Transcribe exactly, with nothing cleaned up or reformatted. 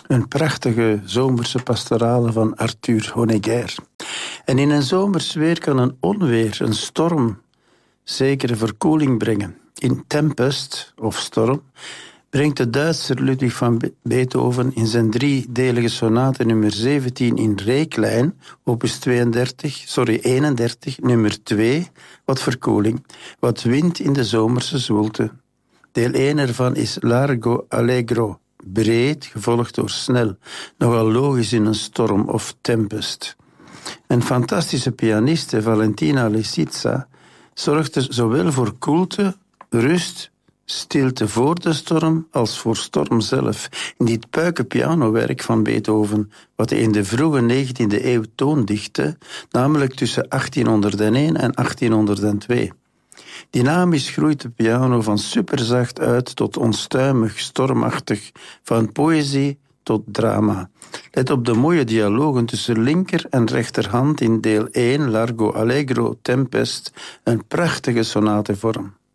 Een prachtige zomerse pastorale van Arthur Honegger. En in een zomers weer kan een onweer, een storm, zekere verkoeling brengen. In Tempest, of Storm, brengt de Duitser Ludwig van Beethoven in zijn driedelige sonate nummer zeventien in reeklijn, opus tweeëndertig, sorry, eenendertig, nummer twee, wat verkoeling, wat wind in de zomerse zwoelte. Deel één ervan is Largo Allegro, breed, gevolgd door snel, nogal logisch in een storm of tempest. Een fantastische pianiste, Valentina Lisitsa, zorgt er zowel voor koelte, rust, stilte voor de storm als voor storm zelf. In dit puikenpianowerk van Beethoven, wat hij in de vroege negentiende eeuw toondichtte, namelijk tussen achttienhonderdéén en achttienhonderdtwee. Dynamisch groeit de piano van superzacht uit tot onstuimig, stormachtig, van poëzie tot drama. Let op de mooie dialogen tussen linker en rechterhand in deel één, Largo Allegro Tempest, een prachtige sonatevorm.